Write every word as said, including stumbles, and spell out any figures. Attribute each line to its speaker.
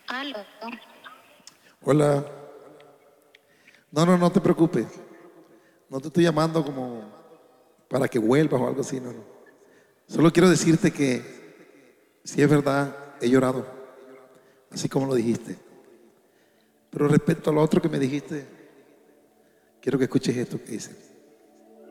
Speaker 1: Aló.
Speaker 2: Hola. No, no, no te preocupes. No te estoy llamando como para que vuelvas o algo así, no, no. Solo quiero decirte que si es verdad, he llorado, así como lo dijiste. Pero respecto a lo otro que me dijiste, quiero que escuches esto que dice.